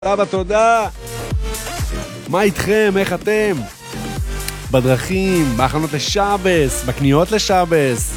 אבא, תודה. מה איתכם? איך אתם? בדרכים, בהכנות לשבס, בקניות לשבס,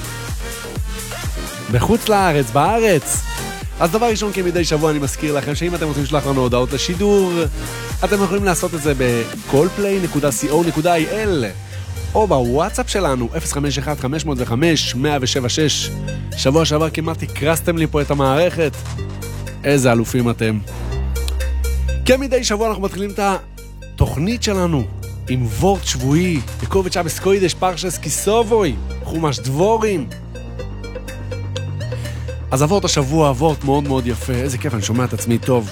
בחוץ לארץ, בארץ. אז דבר ראשון, כמדי שבוע אני מזכיר לכם שאם אתם רוצים לשלוח לנו הודעות לשידור, אתם יכולים לעשות את זה ב-callplay.co.il או בוואטסאפ שלנו 051-505-176. שבוע שעבר כמעט הקרסתם לי פה את המערכת. איזה אלופים אתם. כמדי שבוע אנחנו מתחילים את התוכנית שלנו עם וורט שבועי, בקובץ שבס קוידש פרשס כיסובוי, חומש דבורים. אז הוורט השבוע, וורט מאוד מאוד יפה, איזה כיף, אני שומע את עצמי טוב.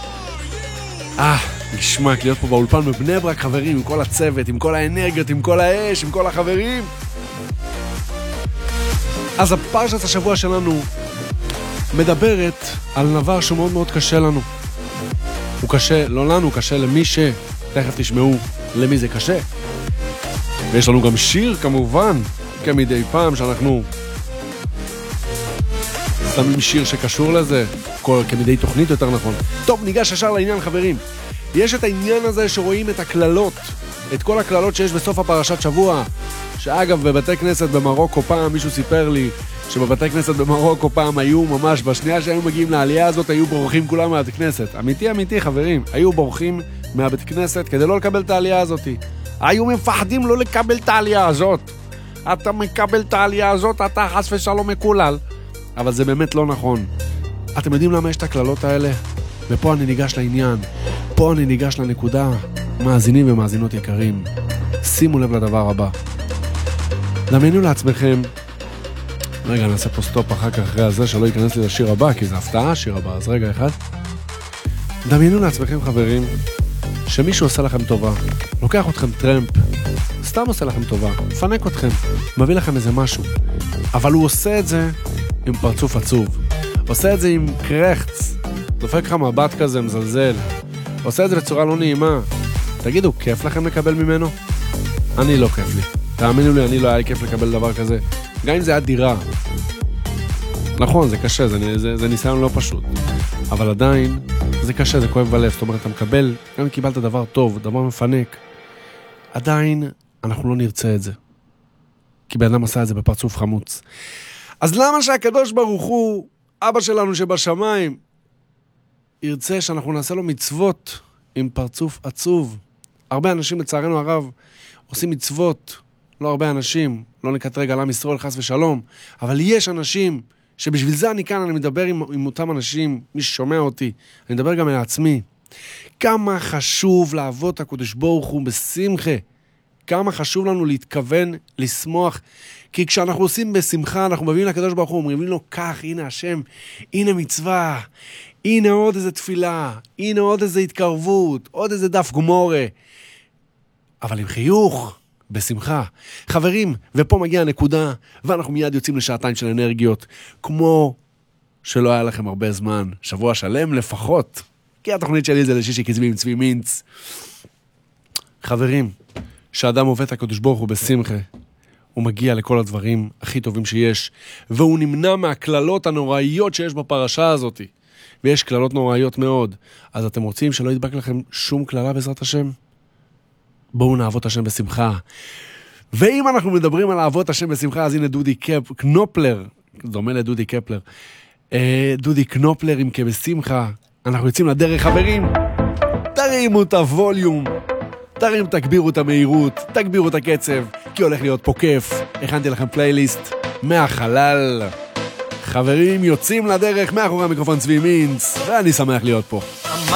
נשמק להיות פה באולפן בבני ברק, חברים, עם כל הצוות, עם כל האנרגיות, עם כל האש, עם כל החברים. אז הפרשת השבוע שלנו מדברת על דבר שהוא מאוד מאוד קשה לנו. הוא קשה, לא לנו, הוא קשה למי תכף תשמעו למי זה קשה. ויש לנו גם שיר כמובן, כמדי פעם שאנחנו שמים שיר שקשור לזה, כמדי תוכנית יותר נכון. טוב, ניגש ישר לעניין, חברים. יש את העניין הזה שרואים את הכללות, את כל הכללות שיש בסוף הפרשת שבוע, שאגב בבתי כנסת במרוקו פעם מישהו סיפר לי שבבתי כנסת במרוקו פעם היו ממש, בשנייה שהיו מגיעים לעלייה הזאת היו בורחים כולם מהבית כנסת. אמיתי חברים, היו בורחים מהבית כנסת כדי לא לקבל את העלייה הזאת. היו מפחדים לא לקבל את העלייה הזאת. אתה מקבל את העלייה הזאת, אתה חס ושלום מקולל. אבל זה באמת לא נכון. אתם יודעים למה יש את הכללות האלה? ופה אני ניגש לעניין. פה אני ניגש לנקודה. מאזינים ומאזינות יקרים, שימו לב לדבר הבא. דמיינו לעצמכם, רגע, נעשה פה סטופ אחרי הזה שלא ייכנס לי לשיר הבא, כי זה הפתעה השיר הבא, אז רגע אחד. דמיינו לעצמכם, חברים, שמישהו עושה לכם טובה, לוקח אתכם טרמפ, סתם עושה לכם טובה, מפנק אתכם, מביא לכם איזה משהו, אבל הוא עושה את זה עם פרצוף עצוב, עושה את זה עם קרחץ, דופק לך מבט כזה מזלזל, עושה את זה בצורה לא נעימה. תגידו, כיף לכם לקבל ממנו? אני לא כיף לי. תאמינו לי, אני לא היה כיף לקבל דבר כזה. גם אם זה היה דירה. נכון, זה קשה, זה ניסיון לא פשוט. אבל עדיין, זה קשה, זה כואב בלב. זאת אומרת, אתה מקבל, גם אם קיבלת דבר טוב, דבר מפנק, עדיין אנחנו לא נרצה את זה. כי בן אדם עשה את זה בפרצוף חמוץ. אז למה שהקדוש ברוך הוא, אבא שלנו שבשמיים, ירצה שאנחנו נעשה לו מצוות עם פרצוף עצוב? הרבה אנשים לצערנו הרב עושים מצוות, לא הרבה אנשים, לא נקטרג על עם ישראל חס ושלום, אבל יש אנשים שבשביל זה אני כאן, אני מדבר עם אותם אנשים, מי ששומע אותי, אני מדבר גם על עצמי. כמה חשוב לעבוד הקדוש ברוך הוא בשמחה, כמה חשוב לנו להתכוון, לשמוח, כי כשאנחנו עושים בשמחה, אנחנו מביאים לקדוש ברוך הוא, אומרים לו, כך, הנה השם, הנה מצווה, הנה עוד איזה תפילה, הנה עוד איזה התקרבות, עוד איזה דף גמורה. אבל עם חיוך, בשמחה. חברים, ופה מגיעה הנקודה, ואנחנו מיד יוצאים לשעתיים של אנרגיות, כמו שלא היה לכם הרבה זמן, שבוע שלם לפחות, כי התוכנית שלי זה לשישי כזבי עם צבי מינץ. חברים, שאדם עובד את הקדוש ברוך הוא בשמחה, הוא מגיע לכל הדברים הכי טובים שיש, והוא נמנע מהכללות הנוראיות שיש בפרשה הזאת. ויש כללות נוראיות מאוד. אז אתם רוצים שלא ידבק לכם שום כללה בעזרת השם? בואו נעבוד השם בשמחה. ואם אנחנו מדברים על לעבוד השם בשמחה, אז הנה דודי קנופלר, דומה לדודי קפלר, דודי קנופלר עם כבשמחה. אנחנו יוצאים לדרך, חברים. תרימו את הווליום, תגבירו את המהירות, תגבירו את הקצב, כי הולך להיות פה כיף. הכנתי לכם פלייליסט מהחלל. חברים, יוצאים לדרך מאחורי המיקרופון צבי מינץ, ואני שמח להיות פה.